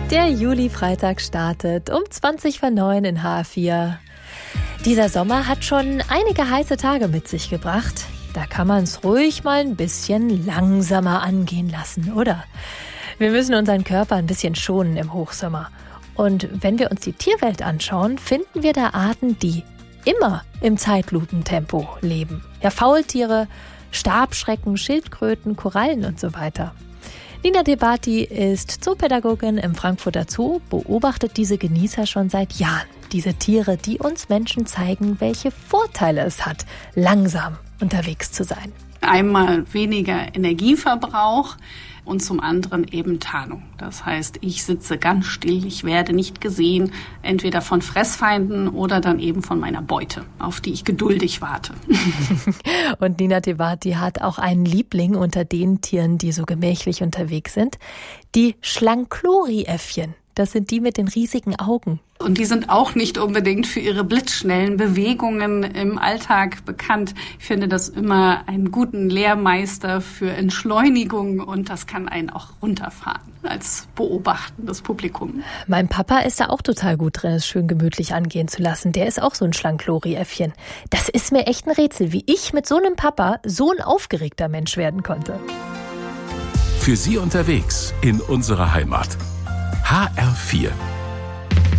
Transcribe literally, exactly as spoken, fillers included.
Der Juli-Freitag startet um zwanzig vor neun in H R vier. Dieser Sommer hat schon einige heiße Tage mit sich gebracht. Da kann man es ruhig mal ein bisschen langsamer angehen lassen, oder? Wir müssen unseren Körper ein bisschen schonen im Hochsommer. Und wenn wir uns die Tierwelt anschauen, finden wir da Arten, die immer im Zeitlupentempo leben. Ja, Faultiere, Stabschrecken, Schildkröten, Korallen und so weiter. Nina Debati ist Zoopädagogin im Frankfurter Zoo, beobachtet diese Genießer schon seit Jahren. Diese Tiere, die uns Menschen zeigen, welche Vorteile es hat, langsam unterwegs zu sein. Einmal weniger Energieverbrauch und zum anderen eben Tarnung. Das heißt, ich sitze ganz still, ich werde nicht gesehen, entweder von Fressfeinden oder dann eben von meiner Beute, auf die ich geduldig warte. Und Nina Debati hat auch einen Liebling unter den Tieren, die so gemächlich unterwegs sind, die Schlanklori-Äffchen. Das sind die mit den riesigen Augen. Und die sind auch nicht unbedingt für ihre blitzschnellen Bewegungen im Alltag bekannt. Ich finde das immer einen guten Lehrmeister für Entschleunigung und das kann einen auch runterfahren als beobachtendes Publikum. Mein Papa ist da auch total gut drin, es schön gemütlich angehen zu lassen. Der ist auch so ein Schlanklori-Äffchen. Das ist mir echt ein Rätsel, wie ich mit so einem Papa so ein aufgeregter Mensch werden konnte. Für Sie unterwegs in unserer Heimat. H R vier